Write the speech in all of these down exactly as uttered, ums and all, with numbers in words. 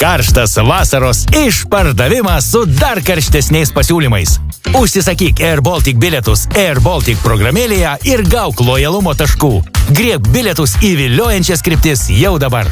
Karštas vasaros išpardavimas su dar karštesniais pasiūlymais. Užsisakyk Air Baltic bilietus Air Baltic programėlėje ir gauk lojalumo taškų. Griebk bilietus į viliojančias kryptis jau dabar.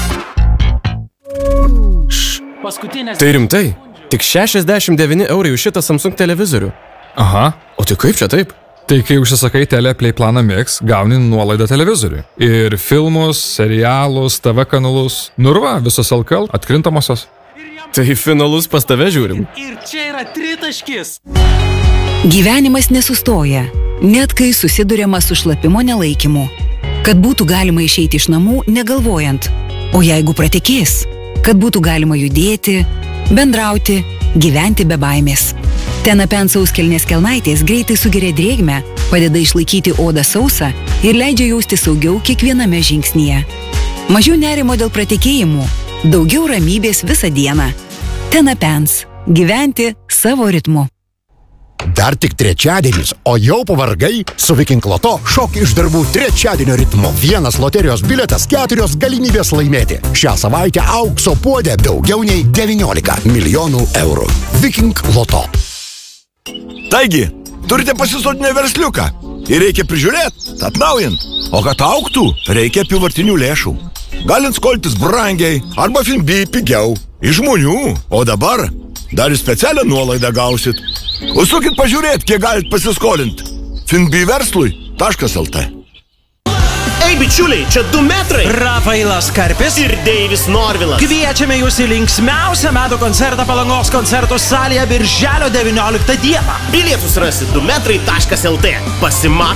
Tai rimtai? Tik šešiasdešimt devyni eurai už šitą Samsung televizorių. Aha. O tai kaip čia taip? Tai kai užsisakai Teleplay planą Mix, gauni nuolaidą televizoriui. Ir filmus, serialus, T V kanalus. Nu ir va, visos L K L atkrintamosios. Tai finalus pas tave žiūrim. Ir čia yra tritaškis. Gyvenimas nesustoja, net kai susiduriama su šlapimo nelaikymu. Kad būtų galima išeiti iš namų negalvojant. O jeigu pratekės, kad būtų galima judėti, bendrauti, gyventi be baimės. Tenapens sauskelnės kelnaitės greitai sugeria drėgmę, padeda išlaikyti odą sausą ir leidžia jausti saugiau kiekviename žingsnyje. Mažiau nerimo dėl pratekėjimų, daugiau ramybės visą dieną. Tenapens. Gyventi savo ritmu. Dar tik trečiadienis, o jau pavargai su Viking Loto šok iš darbų trečiadienio ritmu. Vienas loterijos bilietas, keturios galimybės laimėti. Šią savaitę aukso puodė daugiau nei devyniolika milijonų eurų. Viking Loto. Taigi, turite pasisotinę versliuką ir reikia prižiūrėti, atnaujint. O kad augtų, reikia apyvartinių lėšų. Galint skoltis brangiai arba Finbi pigiau. Iš žmonių. O dabar dar ir specialią nuolaidą gausit. Užsukit pažiūrėti, kiek galit pasiskolinti. finbi verslui taškas lt. Ei, bičiuliai, čia du metrai. Rafailas Karpis ir Deivis Norvilas. Kviečiame jūs į linksmiausią metų koncertą Palangos koncertų salėje birželio devynioliktą dieną. Bilietus rasit du metrai taškas lt. Pasimatom.